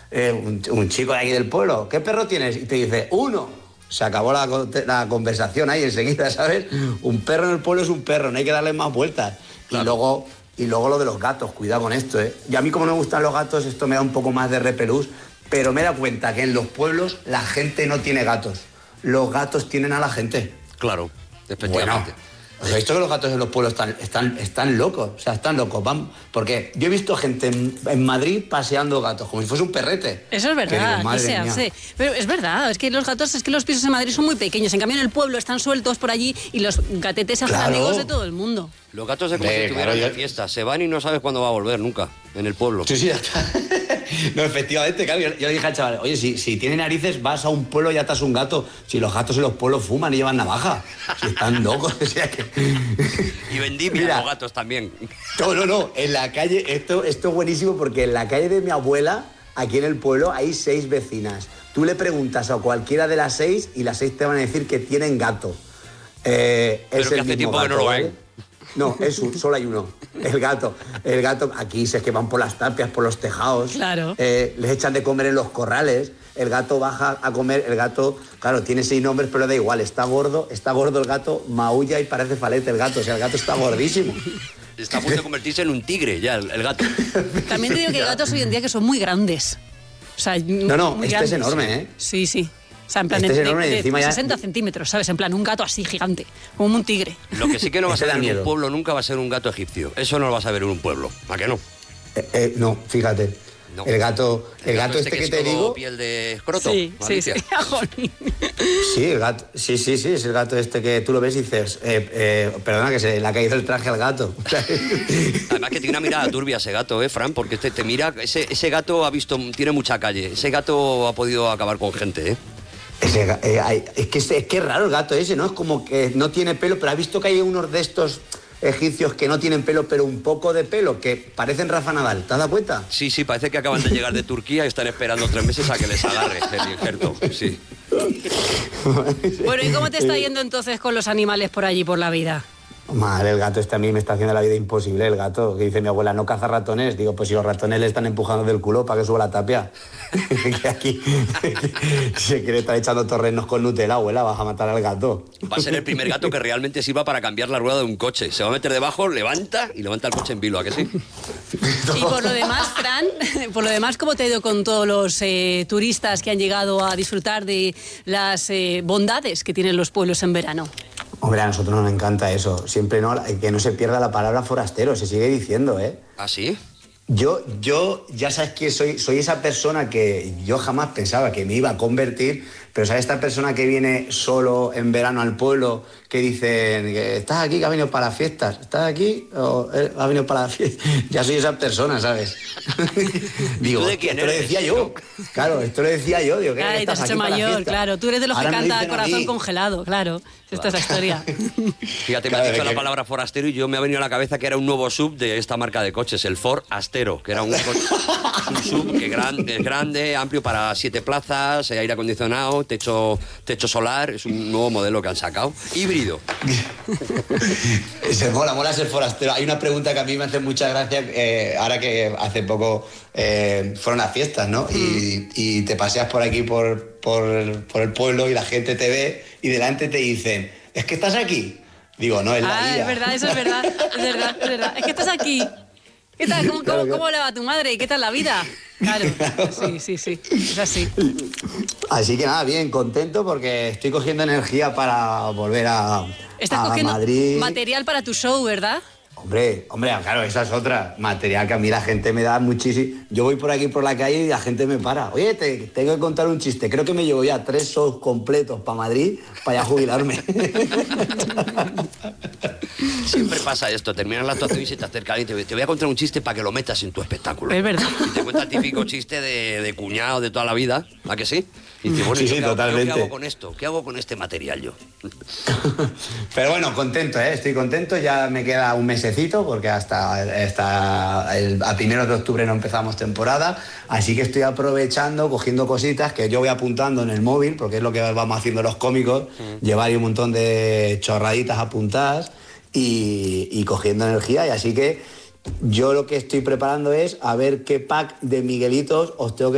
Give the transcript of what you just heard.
un chico de aquí del pueblo, ¿qué perro tienes? Y te dice, uno. Se acabó la conversación ahí enseguida, ¿sabes? Un perro en el pueblo es un perro, no hay que darle más vueltas. Claro. Y luego lo de los gatos, cuidado con esto, ¿eh? Y a mí como no me gustan los gatos, esto me da un poco más de repelús, pero me he dado cuenta que en los pueblos la gente no tiene gatos. Los gatos tienen a la gente. Claro, efectivamente. Bueno, ¿os visto que los gatos en los pueblos están locos? O sea, están locos. Porque yo he visto gente en Madrid paseando gatos, como si fuese un perrete. Eso es verdad, digo, aquí se hace. Pero es verdad, es que los gatos, es que los pisos en Madrid son muy pequeños. En cambio, en el pueblo están sueltos por allí y los gatetes se hacen amigos de todo el mundo. Los gatos es como si estuvieran de fiesta. Se van y no sabes cuándo va a volver nunca, en el pueblo. Sí, ya está. No, efectivamente, claro, yo le dije al chaval, oye, si tiene narices, vas a un pueblo y atas un gato. Si los gatos en los pueblos fuman y llevan navaja. Si están locos, o sea que... Y vendimian los gatos también. No, en la calle, esto es buenísimo porque en la calle de mi abuela, aquí en el pueblo, hay 6 vecinas. Tú le preguntas a cualquiera de las 6 y las 6 te van a decir que tienen gato. Pero que hace tiempo gato, que no lo ven. No, solo hay uno. El gato, aquí es que van por las tapias, por los tejados. Claro. Les echan de comer en los corrales. El gato baja a comer. El gato, claro, tiene 6 nombres, pero da igual. Está gordo el gato, maulla y parece falete el gato. O sea, el gato está gordísimo. Está a punto de convertirse en un tigre ya, el gato. También te digo que hay gatos hoy en día que son muy grandes. O sea, muy grandes. Es enorme, ¿eh? Sí. O sea, en plan de 60 centímetros, ¿sabes? En plan, un gato así gigante, como un tigre. Lo que sí que no vas a ver en un pueblo nunca va a ser un gato egipcio. Eso no lo vas a ver en un pueblo. ¿A qué no? No, fíjate. No. El gato este que te digo... piel de escroto. Sí. Sí, el gato. Sí, es el gato este que tú lo ves y dices, perdona, que se le ha caído el traje al gato. Además que tiene una mirada turbia ese gato, Fran, porque te mira, ese gato tiene mucha calle. Ese gato ha podido acabar con gente, Es que es raro el gato ese, ¿no? Es como que no tiene pelo, pero has visto que hay unos de estos egipcios que no tienen pelo, pero un poco de pelo, que parecen Rafa Nadal. ¿Te has dado cuenta? Sí, parece que acaban de llegar de Turquía y están esperando 3 meses a que les agarre el injerto. Sí. Bueno, ¿y cómo te está yendo entonces con los animales por allí, por la vida? Madre, el gato a mí me está haciendo la vida imposible, el gato. Que dice mi abuela, no caza ratones. Digo, pues si los ratones le están empujando del culo para que suba la tapia. Que aquí se quiere estar echando torrenos con Nutella, abuela, vas a matar al gato. Va a ser el primer gato que realmente sirva para cambiar la rueda de un coche. Se va a meter debajo, levanta el coche en vilo, ¿a que sí? Y por lo demás, Fran, ¿cómo te ha ido con todos los turistas que han llegado a disfrutar de las bondades que tienen los pueblos en verano? Hombre, a nosotros nos encanta eso. Siempre que no se pierda la palabra forastero, se sigue diciendo, ¿eh? ¿Ah, sí? Yo ya sabes que soy esa persona que yo jamás pensaba que me iba a convertir, pero ¿sabes esta persona que viene solo en verano al pueblo, que dicen, ¿estás aquí que has venido para las fiestas? ¿Estás aquí o has venido para las fiestas? Ya soy esa persona, ¿sabes? Digo, ¿de quién esto lo decía yo. Claro, esto lo decía yo. Digo, ay, te has hecho mayor, claro. Tú eres de los que canta Corazón Congelado, claro. Esta es la historia. Fíjate, me has dicho la palabra forastero y yo me ha venido a la cabeza que era un nuevo sub de esta marca de coches, el Ford Astero, que era un sub que es grande, amplio para 7 plazas, aire acondicionado, techo solar, es un nuevo modelo que han sacado. Híbrido. Se mola ser forastero. Hay una pregunta que a mí me hace mucha gracia, ahora que hace poco fueron las fiestas, ¿no? Y te paseas por aquí, por el pueblo y la gente te ve y delante te dicen, ¿es que estás aquí? Digo, no, es la vida. Es verdad, eso es verdad. Es que estás aquí. ¿Qué tal? ¿Cómo le va a tu madre? ¿Qué tal la vida? Claro. Sí. Es así. Así que nada, bien, contento porque estoy cogiendo energía para volver a Estás cogiendo Madrid. Material para tu show, ¿verdad? Hombre, claro, esa es otra. Material que a mí la gente me da muchísimo. Yo voy por aquí por la calle y la gente me para. Oye, te tengo que contar un chiste. Creo que me llevo ya 3 shows completos para Madrid para ya jubilarme. Siempre pasa esto, terminas la actuación y se te acerca alguien y te voy a contar un chiste para que lo metas en tu espectáculo. Es verdad. Y te cuenta el típico chiste de cuñado de toda la vida, ¿a que sí? Y dices, bueno, sí, totalmente. ¿qué hago con esto? ¿Qué hago con este material yo? Pero bueno, contento, estoy contento. Ya me queda un mesecito porque hasta a primeros de octubre no empezamos temporada. Así que estoy aprovechando, cogiendo cositas que yo voy apuntando en el móvil, porque es lo que vamos haciendo los cómicos, llevar ahí un montón de chorraditas apuntadas y cogiendo energía. Y así que yo lo que estoy preparando es a ver qué pack de Miguelitos os tengo que